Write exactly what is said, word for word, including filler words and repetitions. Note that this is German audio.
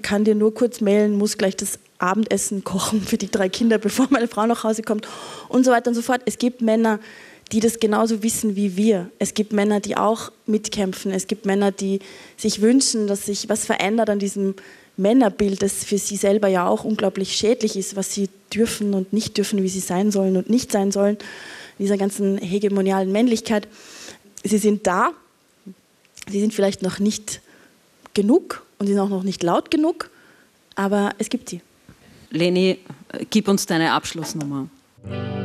kann dir nur kurz mailen, muss gleich das Abendessen kochen für die drei Kinder, bevor meine Frau nach Hause kommt und so weiter und so fort. Es gibt Männer, die das genauso wissen wie wir. Es gibt Männer, die auch mitkämpfen. Es gibt Männer, die sich wünschen, dass sich was verändert an diesem Männerbild, das für sie selber ja auch unglaublich schädlich ist, was sie dürfen und nicht dürfen, wie sie sein sollen und nicht sein sollen, dieser ganzen hegemonialen Männlichkeit. Sie sind da, sie sind vielleicht noch nicht genug und sie sind auch noch nicht laut genug, aber es gibt sie. Leni, gib uns deine Abschlussnummer.